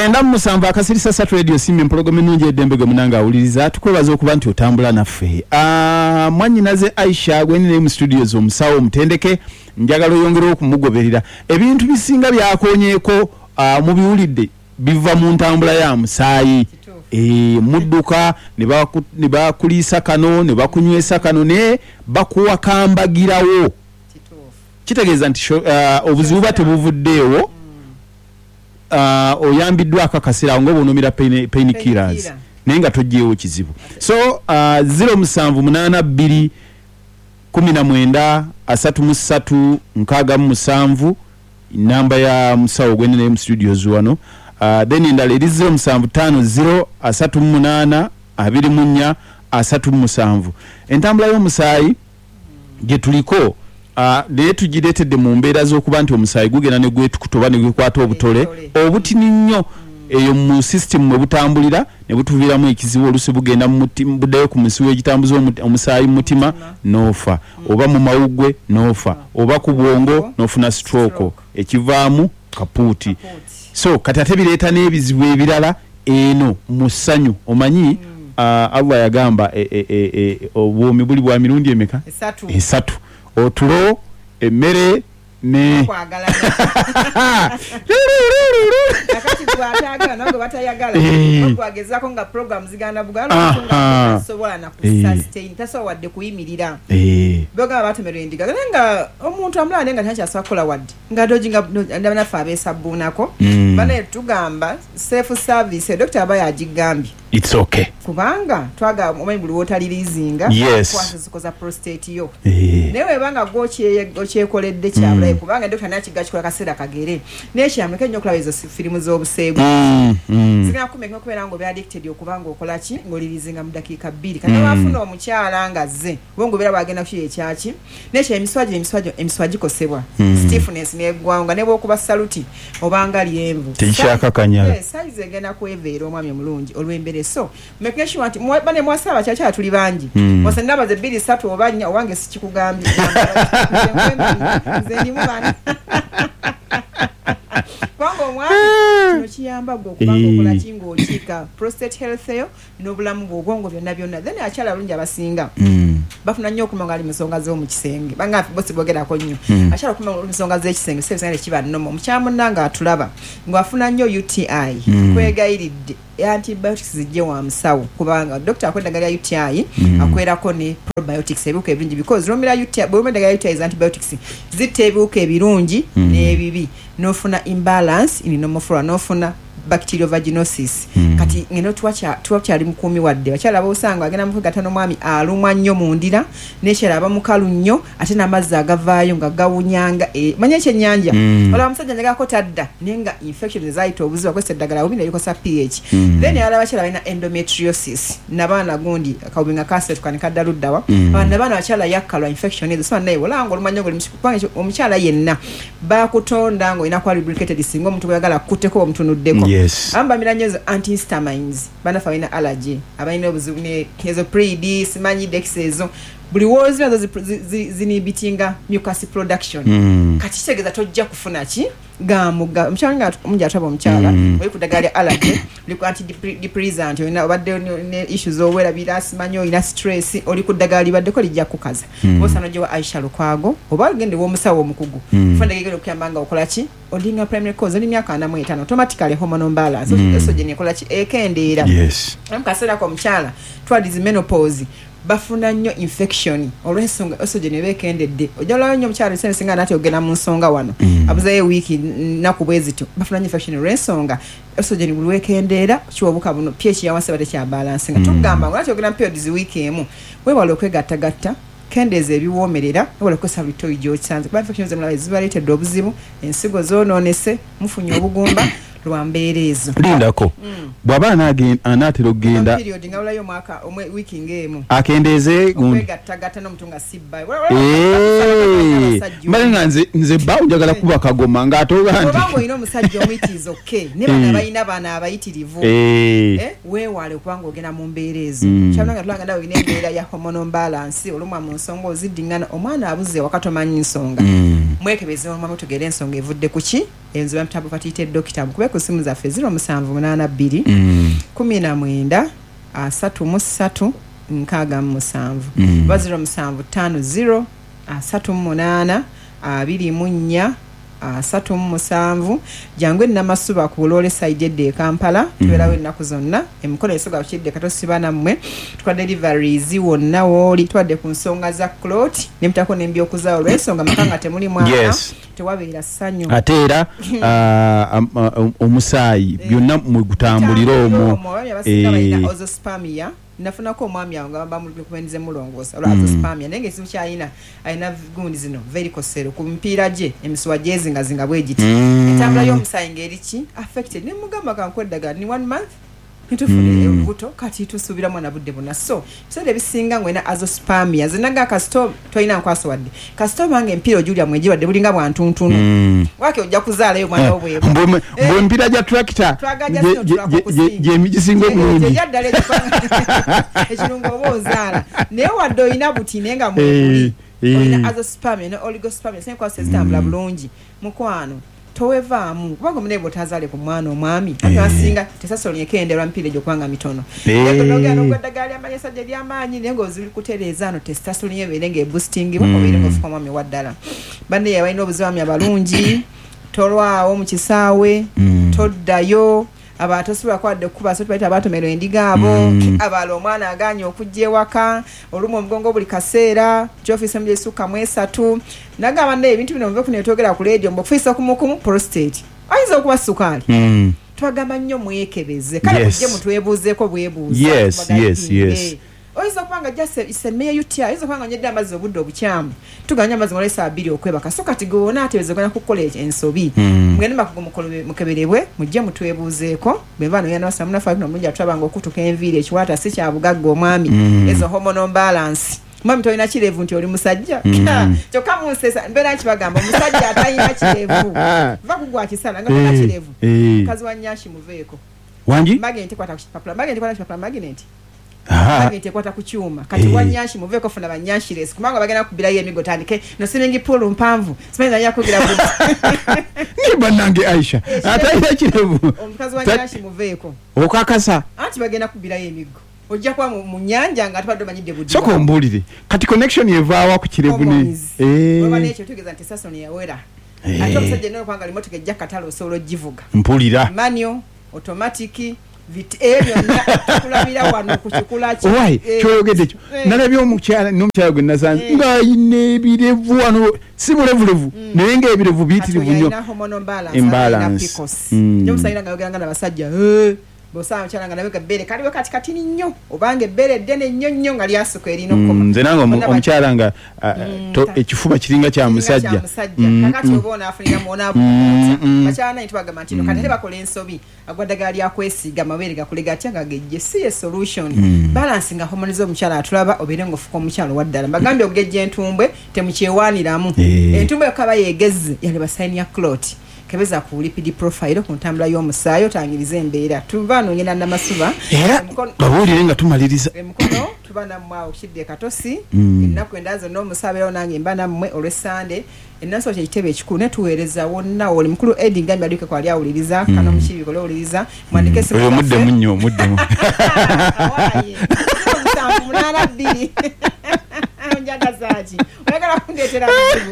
mwenda musanva akasirisa satu radio simu empologome nunje edembege munanga awuliriza tukwebaza okuba nti otambula naffe. Mwanyinaze Aisha gwenine mu studios omusawo mutendeke njagala oyongera okumugoberera ebintu bisinga byakonyeeko mu biwulidde biva mu ntambula ya musaayi. Mudduka ne bakulisa kano ne bakunywesa kano ne bakuwakambagirawo kitegeeza nti obuzibu bwa tebuvuddeewo. Oyambiddwa akakasira ng'obunomira pain killers nenga tojjeewo kizibu. So 0782 19 33 67 namba ya musawo gwenene mu studios wano. Then endala eri 0750 38 24 37. Entambula y'omusaayi gye tuliko naye tugireetedde mu mbeera z'okuba nti omusaayi gugenda ne gwetukutoba ne gwekwata obutole obutini nnyo eyo mu system mwe butambulira ne butuviiramu ekizibu olusi bugenda buddayo ku musi w'ekitambuza omusaayi mu mutima n'ofa oba mu mawuggwe n'ofa oba ku bwongo n'ofuna stroke ekivaamu kapuuti. So kati ate bireeta n'ebizibu ebirala eno mu ssanyu omanyi Allah yagamba obwomi buli bwa mirundi emeka esatu otulo emmere ne kwagala akati kwatagala nango batayagala okwagezako nga program zigana bugana kunga sobola na kusustain taso wadde kuyimirira boga batemero indiga nga omuntu amulane nga tacha sakola wadde nga dojinga ndabana fabe sabunako bana tugamba safe service doctor abaya ajigambi it's okay kubanga twaga omanyi buli wotalirizinga kwasikoza prostate yo newe banga gochekoledde kyabula kubanga doctor nakigachikola kasera kagere nechi ameke nnyo kulawezo filimu z'obuseegu zigana kumenga kubera ngo be addicted okubanga okolaki ngolirizinga mu dakika 2 kana bafuna omukyala ngaze bongo bera bagenda kuye ekyaki nechi emiswaji kosebwa stiffness negwanga nebo okuba saluti obanga lyemvu tishaka kanyala size egenda kwevera omwami omulungi olwembere so make sure ati bane mwasaba kyacha tuli bangi wasandaba ze 2 3 obanya owange sikikugambye zendi mubana kwango mwana kino kiyamba gwo kubanga okola kingo okika prostate health yo n'obulamu bw'obwongo byonna then akyala bulungi abasinga bafuna nnyo okumanga ali musonga z'omu kisenge banga bosi bogerako nnyo akyala okumanga musonga z'ekisenge sebisanga kiba nnomo mukyamu nanga atulaba ng'afuna nnyo UTI kwegayiridde antibiotics zijje wa musawo kubanga doctor akwendagala UTI akwerako ne probiotics ebiwuka ebirungi because romira UTI bomedagala UTI antibiotics zitte ebiwuka ebirungi n'ebibi nofuna imbalance in normal flora nofuna bacteriovaginosis kati ngeno tuwakyali mukumi wadde bakyala bosanga agenda mukugatano mwami alumwa nnyo mundira nekyalaba mukalu nnyo ate n'amazzi agavaayo nga gawunyanga manya ekyennyanja wala musajja njagako tadda nenga infection zaayita obuzibu akozesa eddagala bubina likosa pH then yalaba bakyala balina endometriosis nabaana gundi akawubinga kasetukani kaddaluddawa nabaana bakyala yakkalwa infection ezo sima naye walanga olumanya ngo limusikupanga omukyala yenna bakutonda ngo ina kwa lubricated singo omuntu gwagala kuteko omutunuddeko amba milanyezo antihistamines bana fawina allergy abalina obuzibu ne ezo pre-D simanyi dexezo buli wozi nazo zinibitinga mucus production kati kitegeza tojja kufuna ki gamuga mchanga omunja ataba omukyala oli kudagala allergy oli antidepressant olina obadde ne issues owera birasi manyo ina stress oli kudagala libadde ko lijja kukaza osano jo Aisha Lukwago oba gende wo musawo omukugu funda gegero okuyambanga okola ki olinga primary cause oli myaka 45 automatically hormonal balance estrogen ekola ki ekendeera amkasera ko omukyala twadiz menopause bafuna nnyo infection olw'ensonga estrogen ebekendedde ojala nnyo mukyala sensinga nati ogenda mu nsonga wano abuzaye wiki nakubwezito bafuna infection olw'ensonga estrogen buli wekendeera kiwobuka buno pH yawansi bate kya balance nga tugamba ngati ogenda period wiki emu webale okwegattagatta kendeze ebiwoomerera wala kosa bitoyi gy'okisanze kuba infections emulabe zibaletedde obuzibu ensigo zoononese mufunye obugumba lwambeerezo lindako bwaba anaatera okugenda period ngawulayo mwaka omwe wiki ngemu akendeeze kwegattagatta n'omutunga sibba mbale nga nze bba njagala kuba kagoma ng'atooga nti obanga olina omusajja omuyitiriza okke ne bana balina baana abayitirivu weewale okubanga ogenda mu mbeera ezo kyalanga tulanga nawe olina embeera ya hormonal balance olumwa mu nsonga oziddiŋŋana omwana abuze wakati omanyi nsonga mwekebeze omwami tugere ensonga evudde ku ki enzo bamtabu patite dokita mukube ku simu zaffe 0782 19 33 67 0750 38 24 37 jangwe namasuba ku Lole side de Kampala tuberawe ennaku zonna emikono esoga kidde katosibana mmwe tukwa deliveries wonna woli twadde ku nsonga za clot nemtako nembyo okuza olwensonga makanga temuli mwana tewabeera ssanyu ate era omusaayi byonna mu gutambulira omwo ozospamia nafunako omwami awo nga bamulikubenze mulongosa olwazo spamia nenge simu kyayina ayina gundi zino very kosero ku mpiira gye emisuwa jezinga zinga bwegiti etambula y'omusaayi ng'eriki affected ne mugamba kankwedaga ni 1 month nitufune obuto kati tusubira mwana budde bonna so bisede bisinga ngwena azospamia zinaga kasto toyina nkwaso wadde kasto bange mpiro Julia mweji wadde bulinga bwantuntunu wake ojja kuzaala yo mwana obwebo mbo mpira ja tractor je mijisingo bulungi jaddale ekirungo obozaala naye wadde oyina buti nenga mwebuli oyina azospamia ne oligospamia sen kwa sestambula bulungi mukwano towevaamu kubanga munebo tazale ku mwana omwami asinga tesasoli ekenderwa mpire gyo kwanga mitono ekologa no gwadagali amanyesa je byamanyi nengo zili kutereza no tesasoli yeberenge boosting bako birengo fuka mwami waddala bande yabaino obuzwami abalungi tolwawo mu kisaawe toddayo abatosubira kwadde kuba so twaita abatomero endiga abo abalo omwana aganye okujje waka olumu omugongo buli kaseera office mje suka mwesatu nagamba ne ebintu bino mve kunetogera ku radio mbo office okumukumu prostate aizo kuba sukali twagamba nnyo mwekebeze kale kujje mutwebuzeeko bwebuuza yes oizo kwanga jase isemeye yutia izo kwanga nyedda amazi obudde obukyamu tuganya amazi ngolesa 2 okwebaka so kati gona atebezegana ku college ensobi mwene makugomukolobe mukeberebwe mujje mutwebuzeeko bevano yana basamuna fa no munja twabanga okutuka envire ekiwata si kya bugaggo omwami ezo hormonal balance mwami toyina kirevu nti oli musajja kyokka munsesa mbera kibagamba musajja atayina kirevu vakugwa kisala nga toyina kirevu kazi wa nyashi muveeko wangi magenti kwata kipapula magenti magenti kwata kuchuma kati wanyashi muveko funa banyashi res kumanga bagena kubira ye migo tandike no simengi polo mpamvu simenga yakugira buti ni banange Aisha atayira kirevu omukazi wanyashi muveko okakasa anti bagena kubira ye migo ojja kwa mu nyanja nga tubadde manyide budi soko mbulire kati connection yevaawa ku kirevu ni baba necho tugeza nti sasa ni yawera ate omusajja no kwanga limotoke jakatalo solo jivuga mpulira manual automatic byonna kulabira wano kuchikula ki oi choyogede kyo nalabyo omukyala n'omukyala gwe nasanze nga inebirevu wano sibulevulevu naye nga ebirevu bitirivu nnyo imbalance nyomusayira nga yogera nga nabasajja bosanga cyangwa nabeka bere kaliwe kati nnyo obange bere dene nnyo nga lyasuko erino koma nze nango omukyala nga ekifuba kiringa kya musajja kakati obona afulira muona bakyana itwaga mantino kati bakola ensobi agwadagali akwesiga mabere gakulega cyanga gejje si solution balance nga homonizo omukyala atulaba oberengo fuko omukyala waddala bagambye ogejje entumbwe temukyewaniramu entumbwe yakaba yegeze yali basayini ya clot kebeza ku lipid profile ku ntambula y'omusaayi otangiriza embeera tuvano ngena namasuba babulire nga tumaliriza emikono tubana mwawo kidde katosi ennaku endazo n'omusaabe nange mbana mmwe olw'Sunday ennaso kyekitebe ekikulu ne tuweereza wonna oli mukulu Eddie Ngambi aduke kwali awuliriza kano mukibi kole awuliriza mwandike simu oyo mudde muddemu munana bbiri onjagazaaki oyagala kundeetera buzibu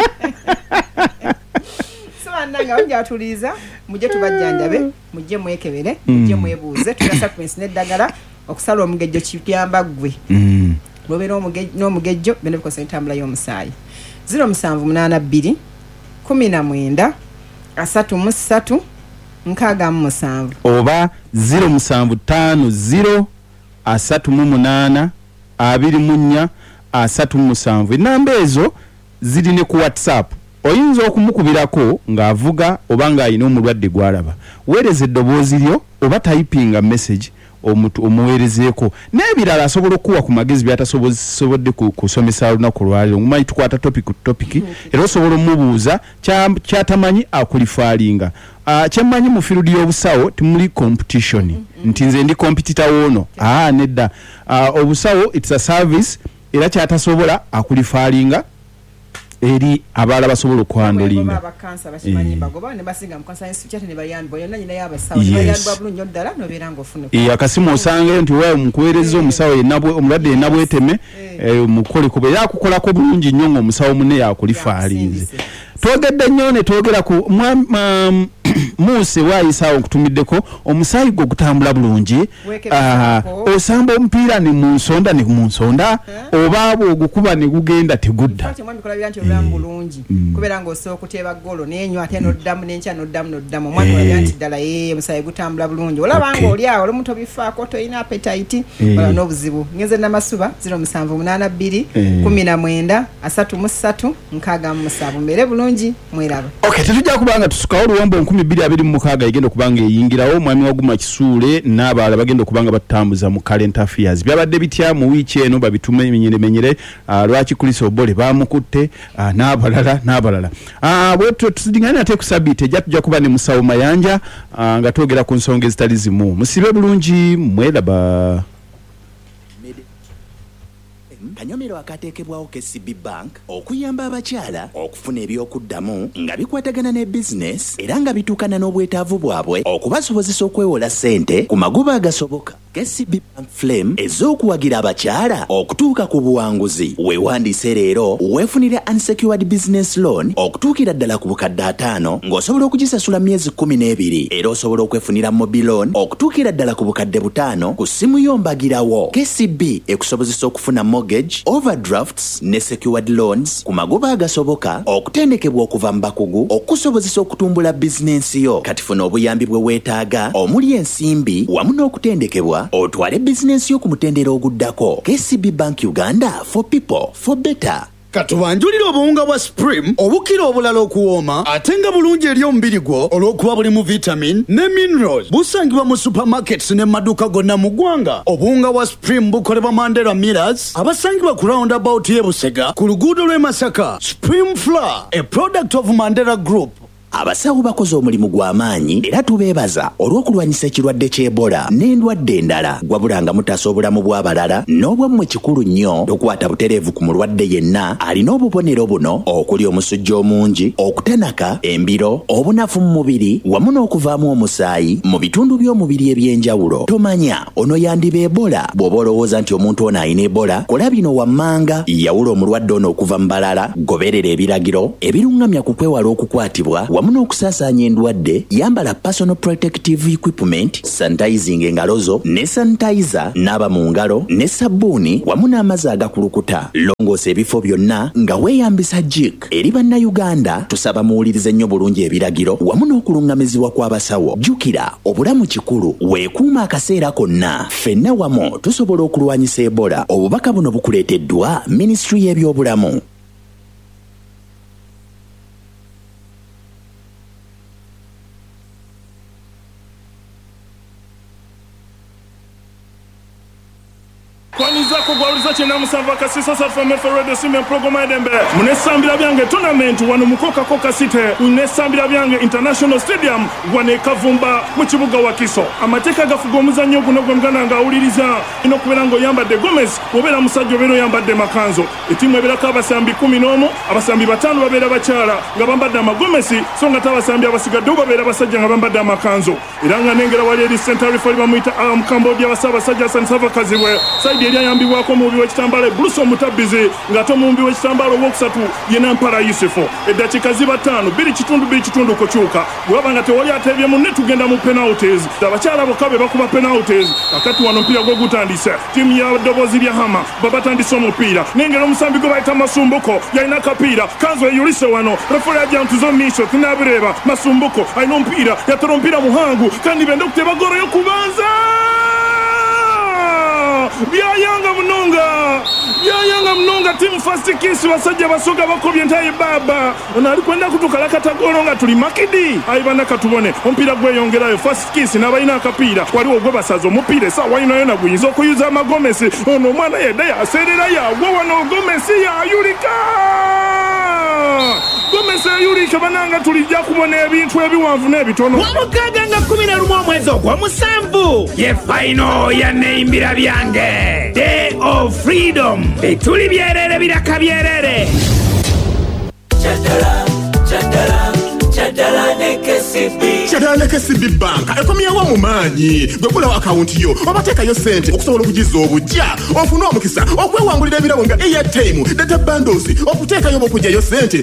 nanga wanja atuliza mujje tubajjanjabe mujje mwekebere mujje mwebuuze tulasa prince neddagala okusala omugejjo kiyamba gwe lobera n'omugejjo bene bikosa entambula y'omusaayi 0782 19 33 67 oba 0750 38 24 37 enamba ezo ziri ne ku WhatsApp oyinza okumukubirako ng'avuga oba ng'ayina omulwadde gwalaba weereza eddoboozi lyo oba typinga message omuweerezeeko n'ebirala asobola okuwa ku magezi byatasobodde kusomesa lunaku lwaliro omumanyi tukwata topic era osobola omubuuza kyatamanyi akulifaalinga kyemmanyi mu field y'obusawo timuli competition nti nze ndi competitor woono nedda obusawo it's a service era kyatasobola akulifaalinga eri abalala basobola okwandulinga abakansa bakimanyi bagoba ne basinga mu kansa institute ne bayambwa yonna nyina yabasawo ne bayambwa bulungi ddala nobeeranga ofune akasimu osange nti wewe mukuweereza omusawo omulwadde yenna bweteme mukole kuba era akukolako bulungi nnyo ng'omusawo munne yakulifaalinze twogedde nnyo ne twogera ku Muse waayisaawo okutumiddeko omusaayi gwe ogutambula bulungi osamba omupiira ne mu nsonda oba bw'ogukuba ne gugenda tegudda bulungi kubeera ng'osobola okuteeba golo n'enywa ate n'oddamu n'enkya n'oddamu omwana olabira nti ddala omusaayi gutambula bulungi olaba nga oli awo olumu tobifaako tolina appetite wala n'obuzibu ngenze namasuba 0782 19 33 67 mbeere bulungi mweraba tetujja kubanga tusukawo luwombo 2026 egenda okubanga eyingirawo mwami waguma kisuule n'abalala bagenda okubanga batambuza mu current affairs byabadde bitya mu wiiki eno babitume menyere lwaki kulisa obole bamukutte n'abalala bwetu tusidingana ate ku sabbiiti ejja tujja kuba ne musawo mayanja nga twogera ku nsonga ezitali zimu musibe bulungi mweraba kanyomero akateekebwawo KCB Bank okuyamba abakyala okufuna ebyokuddamu nga bikwatagana ne business era nga bituukana n'obwetaavu bwabwe okubasobozesa okwewola ssente ku magoba agasoboka. KCB Bank Flame ez'okuwagira abakyala okutuuka ku buwanguzi. Weewandiise leero weefunire unsecured business loan okutuukira ddala ku bukadde 5 ng'osobola okugisasula myezi 12 era osobola okwefunira mobile loan okutuukira ddala ku bukadde 5 ku ssimu y'ombagirawo. KCB ekusobozesa okufuna mortgage, overdrafts ne secured loans ku magoba agasoboka okutendekebwa okuva mu bakugu okusobozesa okutumbula bizinensi yo. Kati funa obuyambi bwe weetaaga omuli ensimbi wamu n'okutendekebwa otwale bizinensi yo ku mutendera oguddako. KCB Bank Uganda, for people, for better. Katubanjulira obuwunga bwa Supreme obukira obulala okuwooma ate nga bulungi eri omubiri gwo olw'okuba bulimu vitamin ne minerals. Busangibwa mu supermarkets ne maduuka gonna mu ggwanga. Obuwunga bwa Supreme bukolebwa Mandela Millers abasangibwa ku roundabout y'e Busega ku luguudo lw'e Masaka. Supreme Flour, a product of Mandela Group. Abasawo bakoze omulimu gw'amaanyi era tubeebaza olw'okulwanyisa ekirwadde ky'Ebola n'endwadde endala wabula mutaasa obulamu bw'abalala n'obwammwe kikulu nnyo tokwata butereevu ku mulwadde yenna alina obubonero buno okuli omusujja omungi, okutanaka, embiro, obunafu mu mubiri wamu n'okuvaamu omusaayi mu bitundu by'omubiri eby'enjawulo. Tomanya ono yandiba Ebola. Bw'oba olowooza nti omuntu ono alina Ebola kola bino wammanga yawula omulwadde ono okuva mu balala, goberera ebiragiro ebiruŋŋamya ku kwewala okukwatibwa wamu n'okusaasaanya endwadde. Yambala personal protective equipment, sanitizing engalo zo ne sanitizer, naaba mu ngalo ne sabbuuni wamu n'amazzi agakulukuta. Longoosa ebifo byonna nga weeyambisa jik. Eri bannayuganda tusaba muwulirize nnyo bulungi ebiragiro wamu n'okuluŋŋamizibwa kw'abasawo. Jjukira obulamu kikulu, weekuuma akaseera konna. Ffenna wamu tusobola okulwanyisa Ebola. Obubaka buno bukuleeteddwa Ministry y'ebyobulamu. Kwanizako gwauliza chena musava kasisa safa meferede sime programa edembe. Munesambira byange tournament wano mukoka koka site. Munesambira byange International Stadium wane kavumba mu kibuga wa Kiso. Amateka gafugo muzanyo guno gwamgana nga uliriza ino kuberango yambadde Gomez obera musajjo bero yambadde Makanzo. Etimu ebirako abasambi 11 abasambi 5 babera bakyala nga bambadde Magomesi so nga tabasambi abasigadde babera basajja nga bambadde Makanzo. Iranga nengera wali eri Center Referee bamuita Cambodia basaba sajja Sansava Kaziwe. Saidi eri ayambibwako mubi w'ekitambala Bruce Mutabizi ng'ate omumbi w'ekitambala ow'okusatu ye Nampala Yusufu. Eddakiika ziba 5 2 kitundu kukyuka bwaba nga tewali ateebye munne tugenda mu penalties. Abakyala bokka be bakuba penalties akati wano mpira gwo gutandise. Tiimu ya ddoboozi lya Hama babatandise omupiira nengera omusambi gwe bayita Masumbuko yalina akapiira Kanzo eyulise wano referee ajja ntuzo miiso tinabireba Masumbuko alina omupiira yatera omupiira muhangu kandi benda okuteba goro y'okubanza byayanga munonga timu First Kiss basajja basoga bakobye ntaye baba ono alikwenda kutukala katagolo nga tuli makidi ayibana katubone omupiira gweyongerayo First Kiss n'abalina akapiira waliwo ogwe basaza omupiira esaawa yino yona guyinza okuyuza Amagomesi ono omwana yedda yaseerera yagwa wano Gomesi yayulika Gomesi yayulika bananga tulijja kubona ebintu ebiwanvu n'ebitono Wamukaaga nga 11 omwezi ogw'omusanvu ye final ya neimbira byange Day of Freedom. Betuli byerere biraka byerere. Chaddala ne KCB Bank ekomyewo mu maanyi gwekulawo akawunti yo obateekayo ssente okusobola okugiza obujja ofune omukisa okwewangulira ebirabo nga airtime data bundles okuteekayo bokugyayo ssente